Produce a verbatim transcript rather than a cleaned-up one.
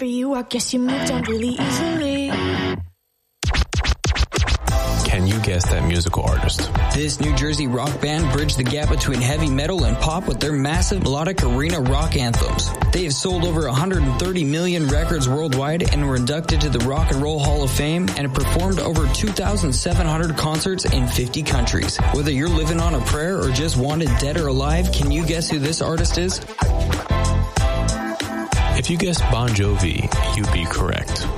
for you. I guess you moved on really easily. Can you guess that musical artist? This New Jersey rock band bridged the gap between heavy metal and pop with their massive melodic arena rock anthems. They have sold over one hundred thirty million records worldwide and were inducted to the Rock and Roll Hall of Fame and have performed over two thousand seven hundred concerts in fifty countries. Whether you're living on a prayer or just wanted dead or alive, can you guess who this artist is? If you guessed Bon Jovi, you'd be correct.